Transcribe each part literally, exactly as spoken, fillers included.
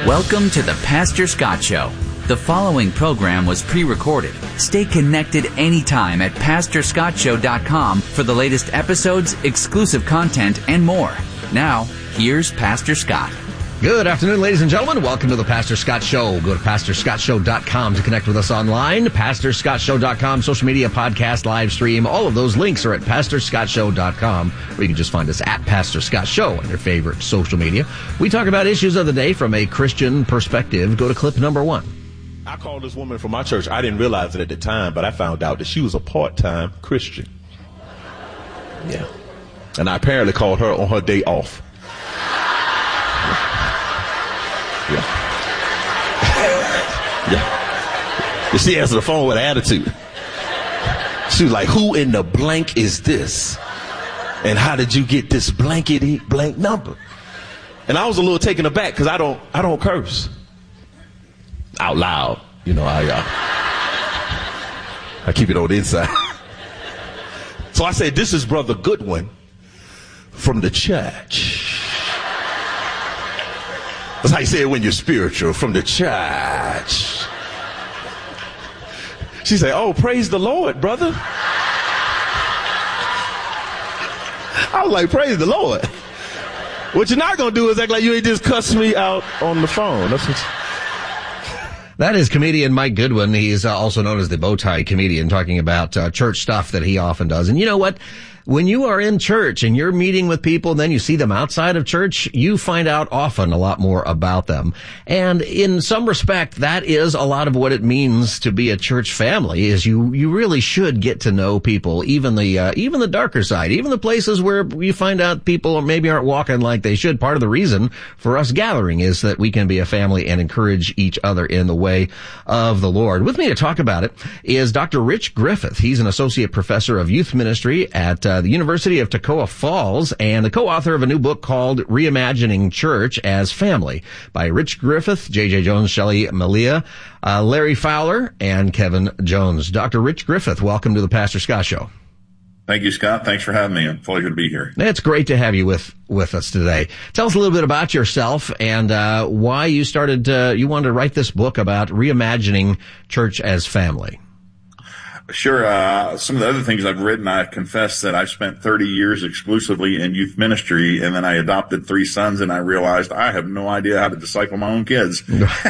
Welcome to the Pastor Scott Show. The following program was pre-recorded. Stay connected anytime at pastor scott show dot com for the latest episodes, exclusive content, and more. Now, here's Pastor Scott. Good afternoon, ladies and gentlemen. Welcome to the Pastor Scott Show. Go to pastor scott show dot com to connect with us online. pastor scott show dot com, social media, podcast, live stream. All of those links are at pastor scott show dot com, or you can just find us at Pastor Scott Show on your favorite social media. We talk about issues of the day from a Christian perspective. Go to clip number one. I called this woman from my church. I didn't realize it at the time, but I found out that she was a part-time Christian. Yeah. And I apparently called her on her day off. Yeah. Yeah. And she answered the phone with an attitude. She was like, who in the blank is this? And how did you get this blankety blank number? And I was a little taken aback because I don't, I don't curse out loud. You know, I, uh, I keep it on the inside. So I said, this is Brother Goodwin from the church. That's how you say it when you're spiritual, from the church. She said, oh, praise the Lord, brother. I was like, praise the Lord. What you're not going to do is act like you ain't just cuss me out on the phone. That's what. That is comedian Mike Goodwin. He's uh, also known as the Bowtie Comedian, talking about uh, church stuff that he often does. And you know what? When you are in church and you're meeting with people and then you see them outside of church, you find out often a lot more about them. And in some respect, that is a lot of what it means to be a church family, is you, you really should get to know people, even the, uh, even the darker side, even the places where you find out people maybe aren't walking like they should. Part of the reason for us gathering is that we can be a family and encourage each other in the way of the Lord. With me to talk about it is Doctor Rich Griffith. He's an associate professor of youth ministry at, uh, the University of Toccoa Falls, and the co-author of a new book called Reimagining Church as Family by Rich Griffith, J J Jones, Shelley Malia, uh, Larry Fowler, and Kevin Jones. Doctor Rich Griffith, welcome to the Pastor Scott Show. Thank you, Scott. Thanks for having me. It's a pleasure to be here. It's great to have you with, with us today. Tell us a little bit about yourself and uh, why you started, uh, you wanted to write this book about reimagining church as family. Sure. Uh, some of the other things I've written, I confess that I spent thirty years exclusively in youth ministry, and then I adopted three sons, and I realized I have no idea how to disciple my own kids.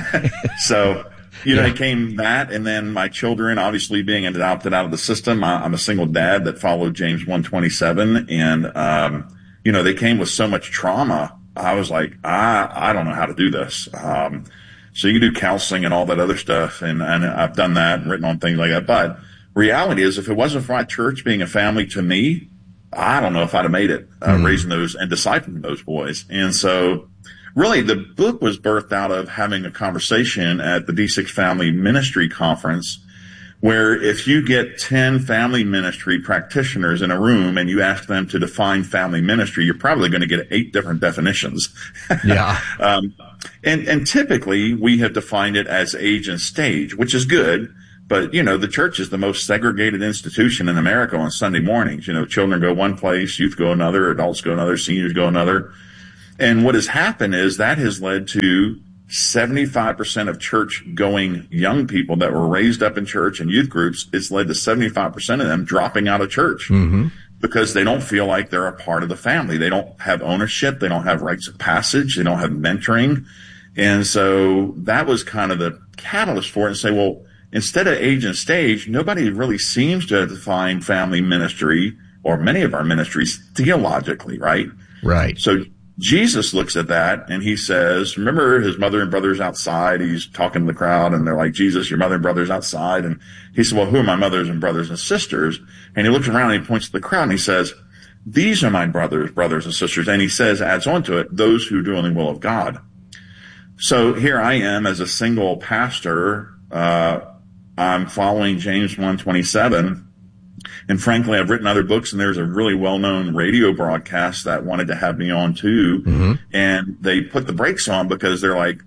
So, you know, yeah. it came that, and then my children, obviously being adopted out of the system. I, I'm a single dad that followed James one twenty-seven, and, um, you know, they came with so much trauma. I was like, I, I don't know how to do this. Um, so you can do counseling and all that other stuff, and, and I've done that and written on things like that, but reality is, if it wasn't for my church being a family to me, I don't know if I'd have made it, uh, mm. raising those and discipling those boys. And so really the book was birthed out of having a conversation at the D six Family Ministry Conference, where if you get ten family ministry practitioners in a room and you ask them to define family ministry, you're probably going to get eight different definitions. Yeah. um, and, and typically we have defined it as age and stage, which is good. But, you know, the church is the most segregated institution in America on Sunday mornings. You know, children go one place, youth go another, adults go another, seniors go another. And what has happened is that has led to seventy-five percent of church-going young people that were raised up in church and youth groups. It's led to seventy-five percent of them dropping out of church mm-hmm. because they don't feel like they're a part of the family. They don't have ownership. They don't have rites of passage. They don't have mentoring. And so that was kind of the catalyst for it, and say, well, instead of age and stage, nobody really seems to define family ministry, or many of our ministries, theologically, right? Right. So Jesus looks at that and he says, remember his mother and brothers outside? He's talking to the crowd and they're like, Jesus, your mother and brothers outside. And he said, well, who are my mothers and brothers and sisters? And he looks around and he points to the crowd and he says, these are my brothers, brothers and sisters. And he says, adds on to it, those who do the will of God. So here I am as a single pastor, uh, I'm following James one twenty-seven, and frankly, I've written other books, and there's a really well-known radio broadcast that wanted to have me on too, mm-hmm. and they put the brakes on because they're like,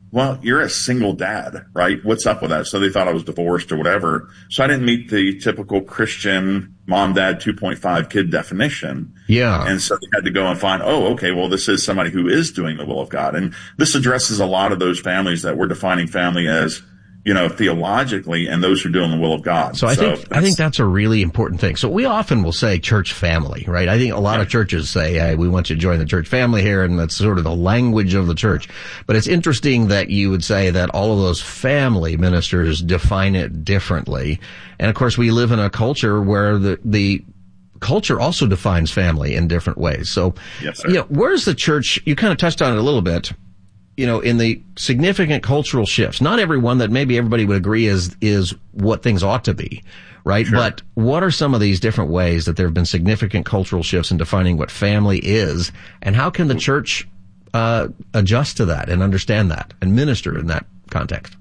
well, you're a single dad, right? What's up with that? So they thought I was divorced or whatever. So I didn't meet the typical Christian mom, dad, two point five kid definition. Yeah. And so they had to go and find, oh, okay, well, this is somebody who is doing the will of God. And this addresses a lot of those families that we're defining family as, you know, theologically, and those who are doing the will of God. So I so think I think that's a really important thing. So we often will say church family, right? I think a lot yeah. of churches say, hey, we want you to join the church family here, and that's sort of the language of the church. But it's interesting that you would say that all of those family ministers define it differently. And of course, we live in a culture where the the culture also defines family in different ways. So, yes, sir. You know, where's the church? You kind of touched on it a little bit. You know, in the significant cultural shifts, not everyone that maybe everybody would agree is, is what things ought to be, right? Sure. But what are some of these different ways that there have been significant cultural shifts in defining what family is, and how can the church, uh, adjust to that and understand that and minister in that context?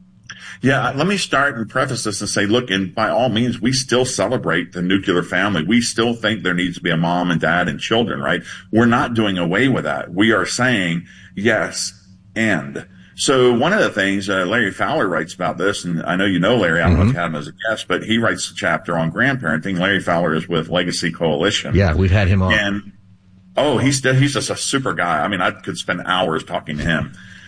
Yeah, let me start and preface this and say, look, and by all means, we still celebrate the nuclear family. We still think there needs to be a mom and dad and children, right? We're not doing away with that. We are saying, yes, and so one of the things, uh, Larry Fowler writes about this, and I know you know Larry, I don't mm-hmm. know if you had him as a guest, but he writes a chapter on grandparenting. Larry Fowler is with Legacy Coalition. Yeah, we've had him on. And, oh, he's, he's just a super guy. I mean, I could spend hours talking to him.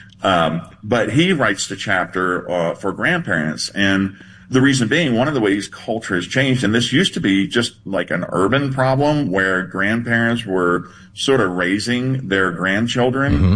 Um, but he writes the chapter, uh, for grandparents, and the reason being, one of the ways culture has changed, and this used to be just like an urban problem where grandparents were sort of raising their grandchildren. Mm-hmm.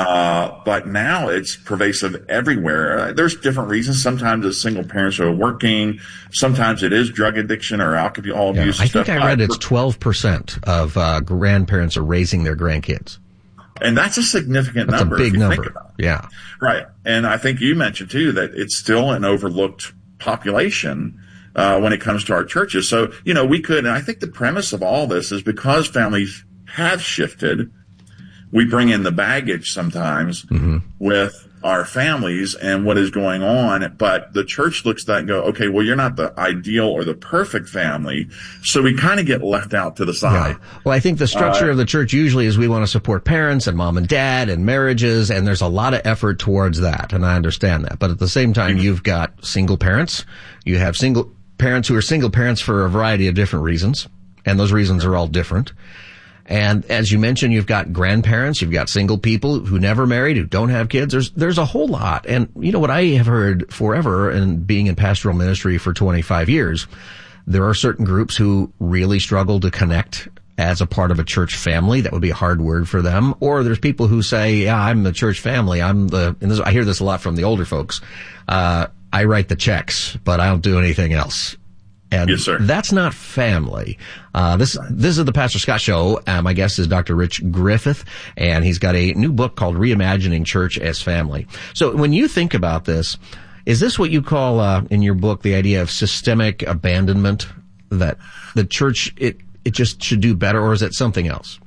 Uh, but now it's pervasive everywhere. Uh, there's different reasons. Sometimes it's single parents who are working. Sometimes it is drug addiction or alcohol yeah, abuse. I stuff. think I read it's twelve percent of, uh, grandparents are raising their grandkids. And that's a significant that's number. That's a big if you number. Think about it. Yeah. Right. And I think you mentioned too that it's still an overlooked population, uh, when it comes to our churches. So, you know, we could, and I think the premise of all this is because families have shifted, we bring in the baggage sometimes mm-hmm. with our families and what is going on, but the church looks at that and go, okay, well, you're not the ideal or the perfect family, so we kind of get left out to the side. Yeah. Well, I think the structure uh, of the church usually is we want to support parents and mom and dad and marriages, and there's a lot of effort towards that, and I understand that. But at the same time, mm-hmm. you've got single parents, you have single parents who are single parents for a variety of different reasons, and those reasons are all different. And as you mentioned, you've got grandparents, you've got single people who never married, who don't have kids. There's, there's a whole lot. And you know what I have heard forever, and being in pastoral ministry for twenty-five years, there are certain groups who really struggle to connect as a part of a church family. That would be a hard word for them. Or there's people who say, yeah, I'm the church family. I'm the, and this, I hear this a lot from the older folks. Uh, I write the checks, but I don't do anything else. And yes, sir. That's not family. Uh, this, this is the Pastor Scott Show. Uh, my guest is Doctor Rich Griffith, and he's got a new book called Reimagining Church as Family. So when you think about this, is this what you call, uh, in your book, the idea of systemic abandonment? That the church, it, it just should do better, or is it something else?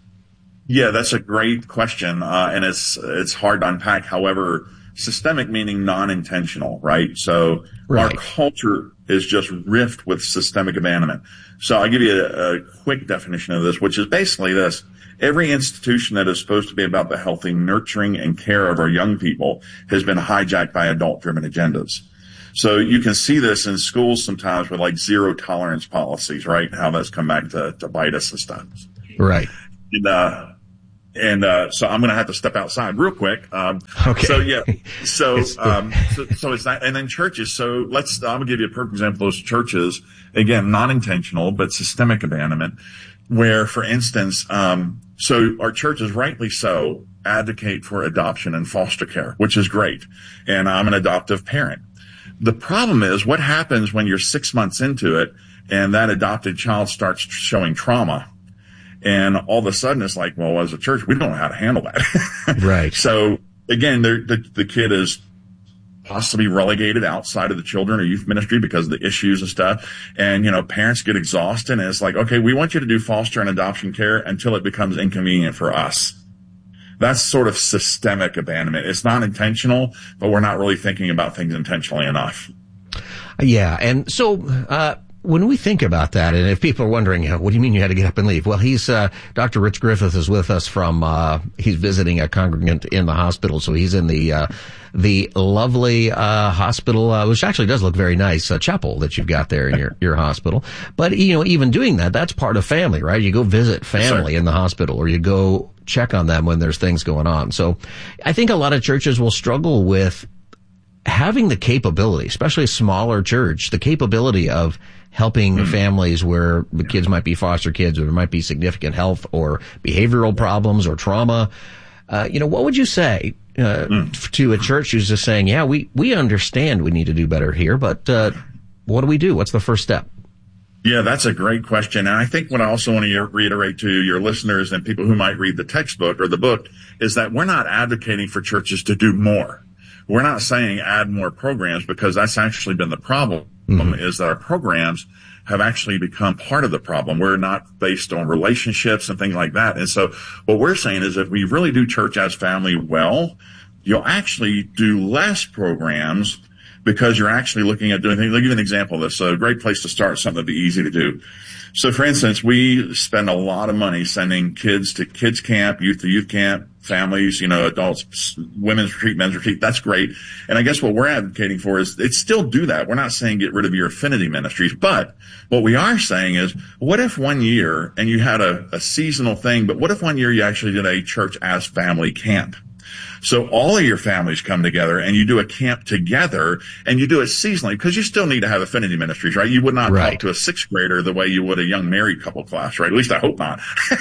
Yeah, that's a great question. Uh, and it's, it's hard to unpack. However, systemic meaning non-intentional, right? So right. Our culture is just rift with systemic abandonment. So I'll give you a, a quick definition of this, which is basically this. Every institution that is supposed to be about the healthy nurturing and care of our young people has been hijacked by adult-driven agendas. So you can see this in schools sometimes with like zero tolerance policies, right? How that's come back to, to bite us and stuff. Right. And, uh, And, uh, so I'm going to have to step outside real quick. Um, okay. So yeah, so, um, so, so it's not, and then churches. So let's, I'm going to give you a perfect example of those churches. Again, not intentional, but systemic abandonment where, for instance, um, so our churches, rightly so, advocate for adoption and foster care, which is great. And I'm an adoptive parent. The problem is what happens when you're six months into it and that adopted child starts showing trauma. And all of a sudden it's like, well, as a church, we don't know how to handle that. Right. So again, the, the kid is possibly relegated outside of the children or youth ministry because of the issues and stuff. And, you know, parents get exhausted and it's like, okay, we want you to do foster and adoption care until it becomes inconvenient for us. That's sort of systemic abandonment. It's not intentional, but we're not really thinking about things intentionally enough. Yeah. And so, uh, when we think about that, and if people are wondering, what do you mean you had to get up and leave? Well, he's, uh, Doctor Rich Griffith is with us from, uh, he's visiting a congregant in the hospital. So he's in the, uh, the lovely, uh, hospital, uh, which actually does look very nice, uh, chapel that you've got there in your, your hospital. But, you know, even doing that, that's part of family, right? You go visit family in the hospital, or you go check on them when there's things going on. So I think a lot of churches will struggle with having the capability, especially a smaller church, the capability of helping mm. families where the kids might be foster kids, or there might be significant health or behavioral problems or trauma. Uh, you know, what would you say uh, mm. to a church who's just saying, yeah, we, we understand we need to do better here, but uh, what do we do? What's the first step? Yeah, that's a great question. And I think what I also want to reiterate to your listeners and people who might read the textbook or the book is that we're not advocating for churches to do more. We're not saying add more programs, because that's actually been the problem, mm-hmm. is that our programs have actually become part of the problem. We're not based on relationships and things like that. And so what we're saying is if we really do church as family well, you'll actually do less programs, because you're actually looking at doing things. I'll give you an example of this. So a great place to start, something that'd be easy to do. So for instance, we spend a lot of money sending kids to kids camp, youth to youth camp, families, you know, adults, women's retreat, men's retreat. That's great. And I guess what we're advocating for is it's still do that. We're not saying get rid of your affinity ministries, but what we are saying is, what if one year, and you had a, a seasonal thing, but what if one year you actually did a church as family camp? So all of your families come together and you do a camp together, and you do it seasonally, because you still need to have affinity ministries, right? You would not right. talk to a sixth grader the way you would a young married couple class, right? At least I hope not.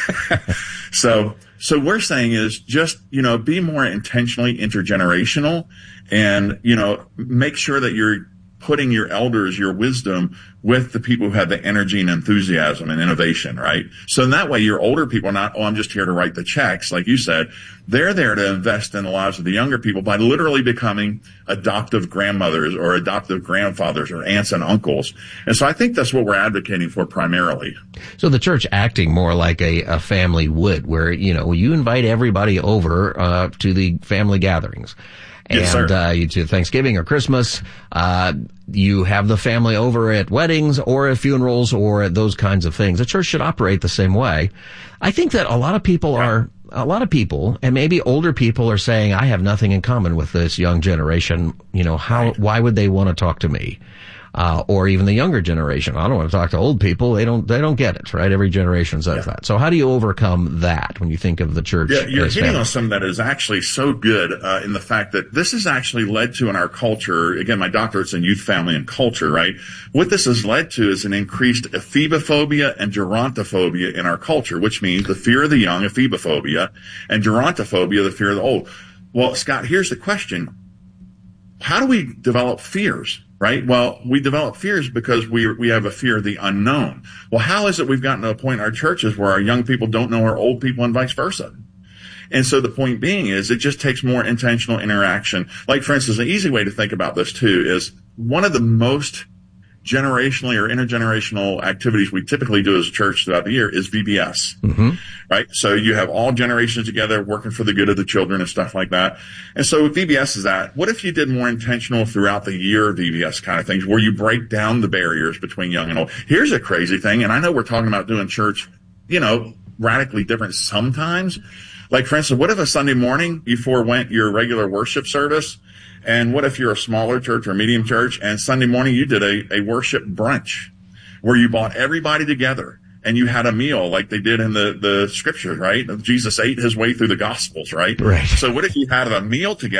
so, so we're saying is just, you know, be more intentionally intergenerational, and, you know, make sure that you're putting your elders, your wisdom, with the people who have the energy and enthusiasm and innovation, right? So in that way, your older people are not, oh, I'm just here to write the checks, like you said. They're there to invest in the lives of the younger people by literally becoming adoptive grandmothers or adoptive grandfathers or aunts and uncles. And so I think that's what we're advocating for primarily. So the church acting more like a, a family would, where, you know, you invite everybody over uh, to the family gatherings. Yes, and, sir. uh, you do Thanksgiving or Christmas, uh, you have the family over at weddings or at funerals or at those kinds of things. The church should operate the same way. I think that a lot of people yeah. are, a lot of people, and maybe older people, are saying, I have nothing in common with this young generation. You know, how, right. why would they want to talk to me? Uh, or even the younger generation. I don't want to talk to old people. They don't, they don't get it, right? Every generation says yeah. that. So how do you overcome that when you think of the church? Yeah, you're as hitting family? on something that is actually so good, uh, in the fact that this has actually led to in our culture, again, my doctorate's in youth, family, and culture, right? What this has led to is an increased ephebophobia and gerontophobia in our culture, which means the fear of the young, ephebophobia, and gerontophobia, the fear of the old. Well, Scott, here's the question. How do we develop fears? Right? Well, we develop fears because we we have a fear of the unknown. Well, how is it we've gotten to a point in our churches where our young people don't know our old people and vice versa? And so the point being is it just takes more intentional interaction. Like, for instance, an easy way to think about this too is one of the most generationally or intergenerational activities we typically do as a church throughout the year is V B S, mm-hmm. right? So you have all generations together working for the good of the children and stuff like that. And so V B S is that. What if you did more intentional throughout the year V B S kind of things where you break down the barriers between young and old? Here's a crazy thing, and I know we're talking about doing church, you know, radically different sometimes. Like, for instance, what if a Sunday morning you forewent your regular worship service? And what if you're a smaller church or medium church, and Sunday morning you did a, a worship brunch where you brought everybody together and you had a meal like they did in the, the scriptures, right? Jesus ate his way through the Gospels, right? Right. So what if you had a meal together?